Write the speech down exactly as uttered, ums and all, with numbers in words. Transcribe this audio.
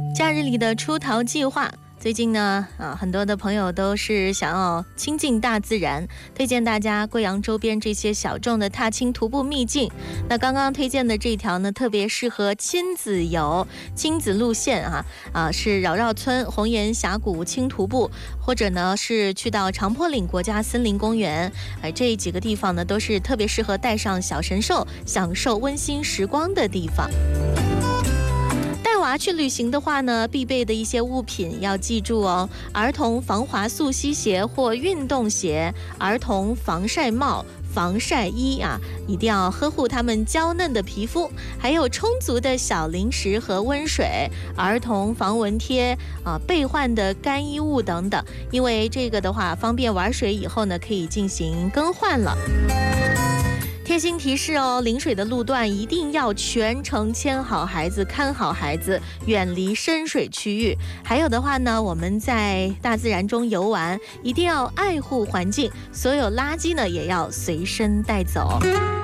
假日里的出逃计划，最近呢，啊，很多的朋友都是想要亲近大自然，推荐大家贵阳周边这些小众的踏青徒步秘境。那刚刚推荐的这条呢，特别适合亲子游、亲子路线啊，啊是扰绕村红岩峡谷轻徒步，或者呢是去到长坡岭国家森林公园，哎，这几个地方呢都是特别适合带上小神兽，享受温馨时光的地方。带娃去旅行的话呢，必备的一些物品要记住哦：儿童防滑速吸鞋或运动鞋，儿童防晒帽、防晒衣啊，一定要呵护他们娇嫩的皮肤，还有充足的小零食和温水，儿童防蚊贴啊，备换的干衣物等等，因为这个的话方便玩水以后呢，可以进行更换了。贴心提示哦，临水的路段一定要全程牵好孩子，看好孩子，远离深水区域。还有的话呢，我们在大自然中游玩，一定要爱护环境，所有垃圾呢也要随身带走。